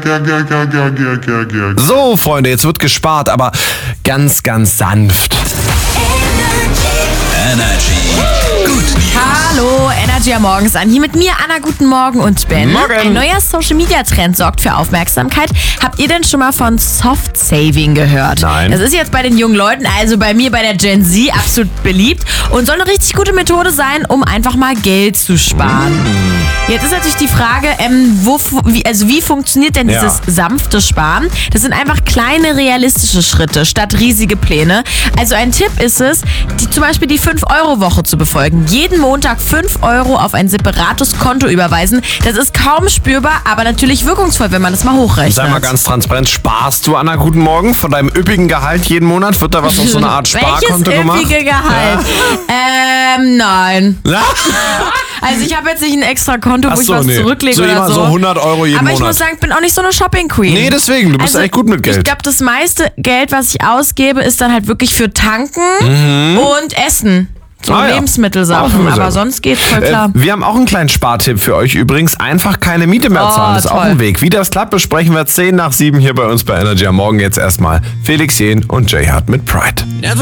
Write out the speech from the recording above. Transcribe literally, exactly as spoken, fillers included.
So, Freunde, jetzt wird gespart, aber ganz, ganz sanft. Energy. Gut News. Hallo, Energy am Morgens an. Hier mit mir, Anna, guten Morgen und Ben. Morgen. Ein neuer Social-Media-Trend sorgt für Aufmerksamkeit. Habt ihr denn schon mal von Soft Saving gehört? Nein. Das ist jetzt bei den jungen Leuten, also bei mir, bei der Gen Z, absolut beliebt und soll eine richtig gute Methode sein, um einfach mal Geld zu sparen. Mm. Jetzt ist natürlich die Frage, ähm, wo, wie, also wie funktioniert denn dieses Ja. sanfte Sparen? Das sind einfach kleine, realistische Schritte statt riesige Pläne. Also ein Tipp ist es, die, zum Beispiel die fünf Euro Woche zu befolgen. Jeden Montag fünf Euro auf ein separates Konto überweisen. Das ist kaum spürbar, aber natürlich wirkungsvoll, wenn man das mal hochrechnet. Sei mal ganz transparent, sparst du, Anna, guten Morgen? Von deinem üppigen Gehalt jeden Monat? Wird da was auf so eine Art Sparkonto Welches gemacht? üppige Gehalt? Ähm, nein. Also ich habe jetzt nicht ein extra Konto, wo Ach ich so, was nee. zurücklege So oder immer so. so hundert Euro jeden Aber ich Monat. muss sagen, ich bin auch nicht so eine Shopping-Queen. Nee, deswegen, du bist echt gut mit Geld. Ich glaube, das meiste Geld, was ich ausgebe, ist dann halt wirklich für Tanken und Essen. So Ah, ja. Lebensmittelsachen, Auch sehr aber gut. sonst geht's voll klar. Äh, wir haben auch einen kleinen Spartipp für euch übrigens. Einfach keine Miete mehr Oh, zahlen. Das ist auch toll. ein Weg. Wie das klappt, besprechen wir zehn nach sieben hier bei uns bei Energy am Morgen. Jetzt erstmal Felix Jähn und Jay Hart mit Pride.